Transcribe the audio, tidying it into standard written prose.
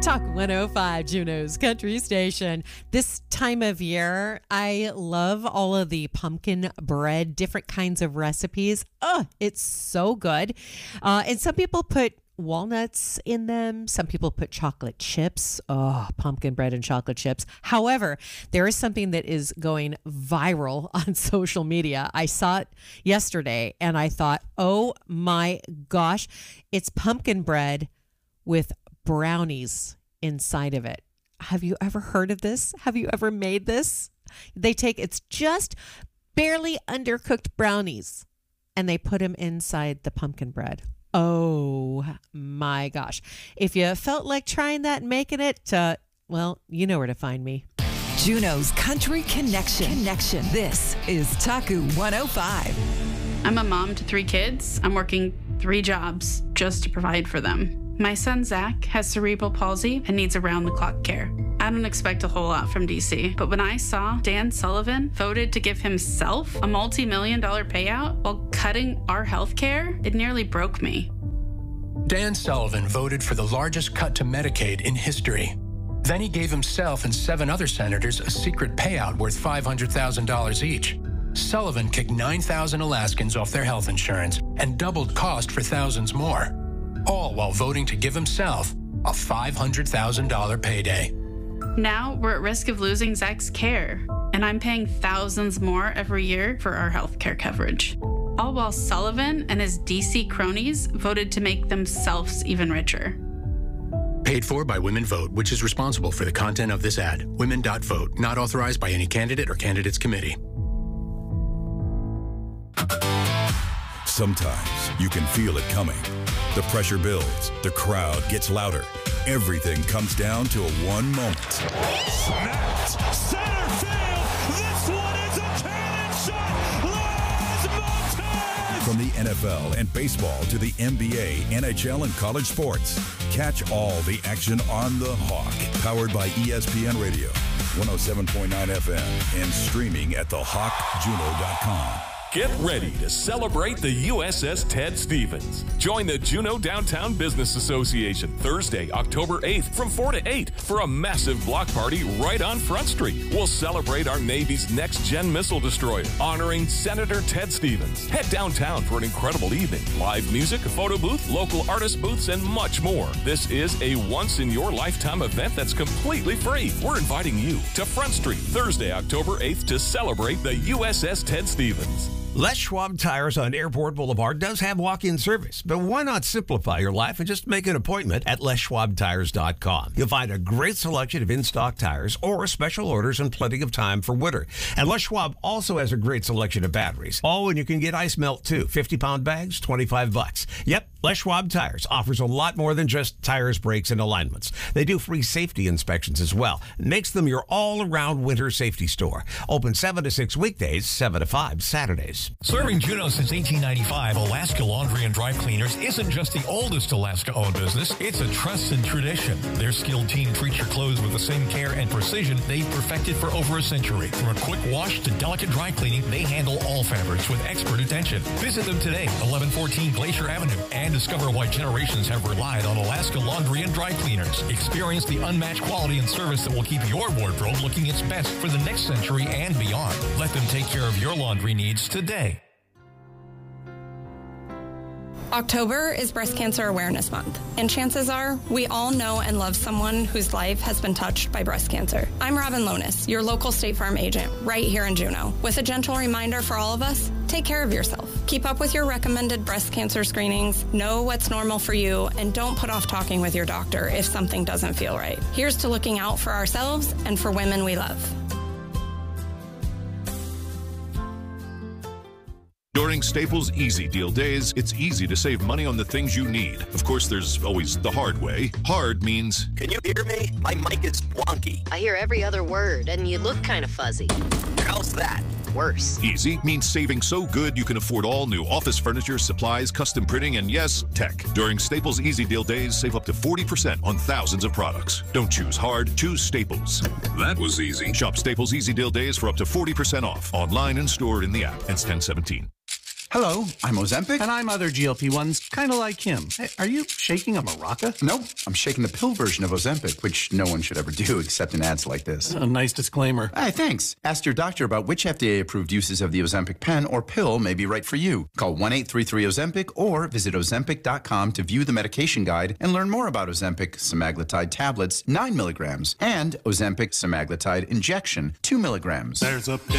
Talk 105, Juneau's Country Station. This time of year, I love all of the pumpkin bread, different kinds of recipes. Oh, it's so good. And some people put walnuts in them. Some people put chocolate chips. Oh, pumpkin bread and chocolate chips. However, there is something that is going viral on social media. I saw it yesterday and I thought, oh my gosh, it's pumpkin bread with brownies inside of it. Have you ever heard of this? Have you ever made this? It's just barely undercooked brownies and they put them inside the pumpkin bread. Oh my gosh. If you felt like trying that and making it, well, you know where to find me. Juneau's Country Connection. This is Taku 105. I'm a mom to 3 kids. I'm working 3 jobs just to provide for them. My son, Zach, has cerebral palsy and needs around-the-clock care. I don't expect a whole lot from DC, but when I saw Dan Sullivan voted to give himself a multi-million-dollar payout while cutting our health care, it nearly broke me. Dan Sullivan voted for the largest cut to Medicaid in history. Then he gave himself and 7 other senators a secret payout worth $500,000 each. Sullivan kicked 9,000 Alaskans off their health insurance and doubled cost for thousands more, all while voting to give himself a $500,000 payday. Now we're at risk of losing Zach's care, and I'm paying thousands more every year for our health care coverage. All while Sullivan and his DC cronies voted to make themselves even richer. Paid for by Women Vote, which is responsible for the content of this ad. Women.vote, not authorized by any candidate or candidates committee. Sometimes you can feel it coming. The pressure builds, the crowd gets louder. Everything comes down to one moment. Snapped center field. This one is a cannon shot. Lars Montes. From the NFL and baseball to the NBA, NHL, and college sports, catch all the action on the Hawk. Powered by ESPN Radio, 107.9 FM, and streaming at thehawkjuno.com. Get ready to celebrate the USS Ted Stevens. Join the Juneau Downtown Business Association Thursday, October 8th from 4 to 8 for a massive block party right on Front Street. We'll celebrate our Navy's next-gen missile destroyer, honoring Senator Ted Stevens. Head downtown for an incredible evening. Live music, a photo booth, local artist booths, and much more. This is a once-in-your-lifetime event that's completely free. We're inviting you to Front Street Thursday, October 8th to celebrate the USS Ted Stevens. Les Schwab Tires on Airport Boulevard does have walk-in service, but why not simplify your life and just make an appointment at LesSchwabTires.com. You'll find a great selection of in-stock tires or special orders and plenty of time for winter. And Les Schwab also has a great selection of batteries. Oh, and you can get ice melt too. 50-pound bags, $25. Yep, Les Schwab Tires offers a lot more than just tires, brakes, and alignments. They do free safety inspections as well. It makes them your all-around winter safety store. Open 7 to 6 weekdays, 7 to 5 Saturdays. Serving Juneau since 1895, Alaska Laundry and Dry Cleaners isn't just the oldest Alaska-owned business, it's a trusted tradition. Their skilled team treats your clothes with the same care and precision they've perfected for over a century. From a quick wash to delicate dry cleaning, they handle all fabrics with expert attention. Visit them today, 1114 Glacier Avenue, and discover why generations have relied on Alaska Laundry and Dry Cleaners. Experience the unmatched quality and service that will keep your wardrobe looking its best for the next century and beyond. Let them take care of your laundry needs today. October is Breast Cancer Awareness Month, and chances are we all know and love someone whose life has been touched by breast cancer. I'm Robin Lonis, your local State Farm agent right here in Juneau, with a gentle reminder for all of us: take care of yourself. Keep up with your recommended breast cancer screenings, know what's normal for you, and don't put off talking with your doctor if something doesn't feel right. Here's to looking out for ourselves and for women we love. During Staples Easy Deal Days, it's easy to save money on the things you need. Of course, there's always the hard way. Hard means... Can you hear me? My mic is wonky. I hear every other word, and you look kind of fuzzy. How's that? Worse. Easy means saving so good you can afford all new office furniture, supplies, custom printing, and yes, tech. During Staples Easy Deal Days, save up to 40% on thousands of products. Don't choose hard, choose Staples. That was easy. Shop Staples Easy Deal Days for up to 40% off. Online and stored in the app. Ends 10/17. Hello, I'm Ozempic. And I'm other GLP-1s, kind of like him. Hey, are you shaking a maraca? Nope, I'm shaking the pill version of Ozempic, which no one should ever do except in ads like this. A nice disclaimer. Hey, thanks. Ask your doctor about which FDA-approved uses of the Ozempic pen or pill may be right for you. Call 1-833-OZEMPIC or visit Ozempic.com to view the medication guide and learn more about Ozempic semaglutide tablets, 9 milligrams, and Ozempic semaglutide injection, 2 milligrams. There's a